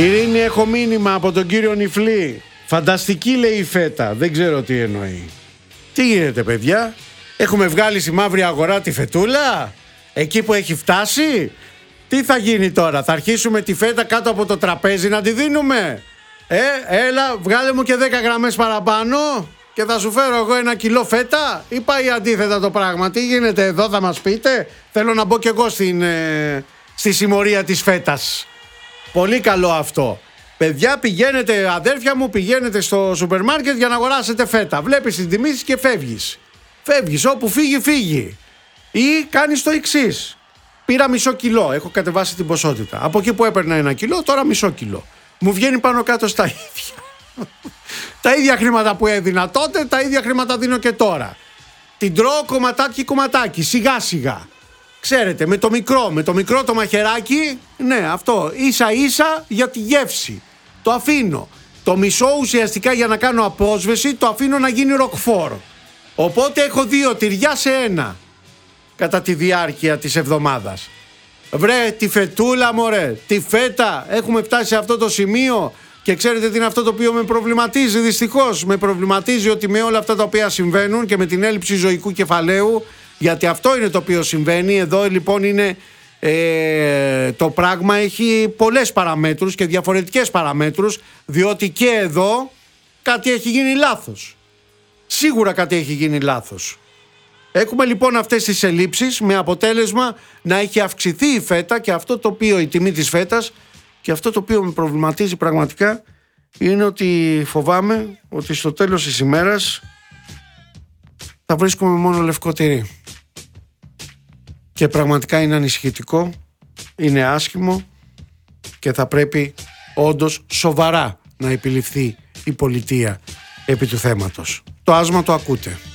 Ειρήνη, έχω μήνυμα από τον κύριο Νιφλή. Φανταστική λέει η φέτα. Δεν ξέρω τι εννοεί. Τι γίνεται, παιδιά? Έχουμε βγάλει στη μαύρη αγορά τη φετούλα? Εκεί που έχει φτάσει? Τι θα γίνει τώρα? Θα αρχίσουμε τη φέτα κάτω από το τραπέζι να τη δίνουμε? Έλα, βγάλε μου και 10 γραμμές παραπάνω και θα σου φέρω εγώ 1 κιλό φέτα. Ή πάει αντίθετα το πράγμα? Τι γίνεται εδώ, θα μας πείτε? Θέλω να μπω κι εγώ στη συμμορία της φέτας. Πολύ καλό αυτό. Παιδιά, πηγαίνετε, αδέρφια μου, πηγαίνετε στο σούπερ μάρκετ για να αγοράσετε φέτα. Βλέπεις την τιμή και φεύγεις. Φεύγεις, όπου φύγει. Ή κάνεις το εξής. Πήρα μισό κιλό, έχω κατεβάσει την ποσότητα. Από εκεί που έπαιρνα 1 κιλό, τώρα μισό κιλό. Μου βγαίνει πάνω κάτω στα ίδια. Τα ίδια χρήματα που έδινα τότε, τα ίδια χρήματα δίνω και τώρα. Την τρώω κομματάκι, σιγά σιγά. Ξέρετε, με το μικρό το μαχαιράκι, ναι, αυτό, ίσα ίσα για τη γεύση. Το αφήνω. Το μισό ουσιαστικά για να κάνω απόσβεση, το αφήνω να γίνει ροκφόρ. Οπότε έχω 2 τυριά σε 1 κατά τη διάρκεια της εβδομάδας. Βρε, τη φετούλα μωρέ, τη φέτα, έχουμε φτάσει σε αυτό το σημείο. Και ξέρετε τι είναι αυτό το οποίο με προβληματίζει? Δυστυχώς με προβληματίζει ότι με όλα αυτά τα οποία συμβαίνουν και με την έλλειψη ζωικού κεφαλαίου, γιατί αυτό είναι το οποίο συμβαίνει εδώ, λοιπόν, είναι το πράγμα έχει πολλές παραμέτρους και διαφορετικές παραμέτρους, διότι και εδώ κάτι έχει γίνει λάθος. Σίγουρα κάτι έχει γίνει λάθος. Έχουμε λοιπόν αυτές τις ελλείψεις, με αποτέλεσμα να έχει αυξηθεί η φέτα, και αυτό το οποίο, η τιμή της φέτας, και αυτό το οποίο με προβληματίζει πραγματικά είναι ότι φοβάμαι ότι στο τέλος της ημέρας θα βρίσκουμε μόνο λευκό τυρί. Και πραγματικά είναι ανησυχητικό, είναι άσχημο και θα πρέπει όντως σοβαρά να επιληφθεί η πολιτεία επί του θέματος. Το άσμα το ακούτε.